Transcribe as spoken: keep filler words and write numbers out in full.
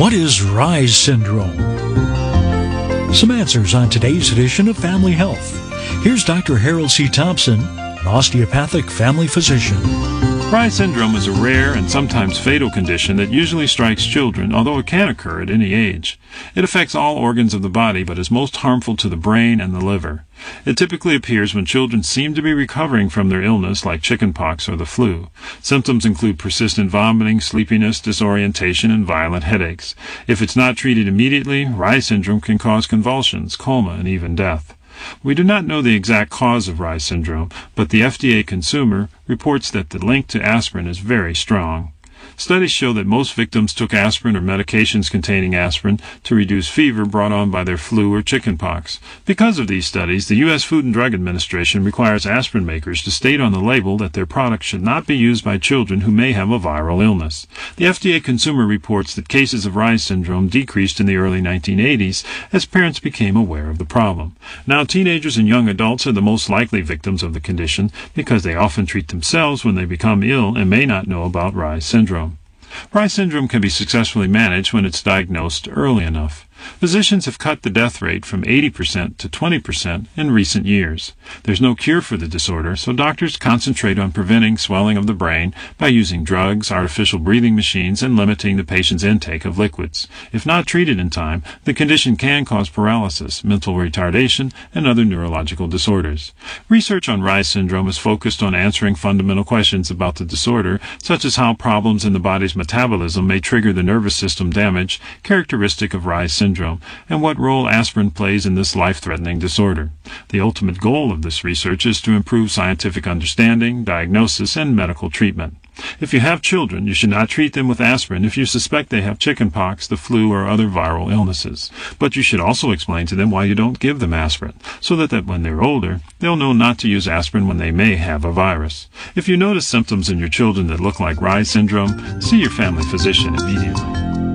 What is Reye's syndrome? Some answers on today's edition of Family Health. Here's Doctor Harold C. Thompson, an osteopathic family physician. Reye's syndrome is a rare and sometimes fatal condition that usually strikes children, although it can occur at any age. It affects all organs of the body, but is most harmful to the brain and the liver. It typically appears when children seem to be recovering from their illness, like chickenpox or the flu. Symptoms include persistent vomiting, sleepiness, disorientation, and violent headaches. If it's not treated immediately, Reye's syndrome can cause convulsions, coma, and even death. We do not know the exact cause of Reye's syndrome, but the F D A consumer reports that the link to aspirin is very strong. Studies show that most victims took aspirin or medications containing aspirin to reduce fever brought on by their flu or chickenpox. Because of these studies, the U S Food and Drug Administration requires aspirin makers to state on the label that their product should not be used by children who may have a viral illness. The F D A consumer reports that cases of Reye's syndrome decreased in the early nineteen eighties as parents became aware of the problem. Now, teenagers and young adults are the most likely victims of the condition because they often treat themselves when they become ill and may not know about Reye's syndrome. Reye's syndrome can be successfully managed when it's diagnosed early enough. Physicians have cut the death rate from eighty percent to twenty percent in recent years. There's no cure for the disorder, so doctors concentrate on preventing swelling of the brain by using drugs, artificial breathing machines, and limiting the patient's intake of liquids. If not treated in time, the condition can cause paralysis, mental retardation, and other neurological disorders. Research on Reye's syndrome is focused on answering fundamental questions about the disorder, such as how problems in the body's metabolism may trigger the nervous system damage characteristic of Reye's syndrome. Syndrome, and what role aspirin plays in this life-threatening disorder. The ultimate goal of this research is to improve scientific understanding, diagnosis, and medical treatment. If you have children, you should not treat them with aspirin if you suspect they have chickenpox, the flu, or other viral illnesses. But you should also explain to them why you don't give them aspirin, so that, that when they're older, they'll know not to use aspirin when they may have a virus. If you notice symptoms in your children that look like Reye's syndrome, see your family physician immediately.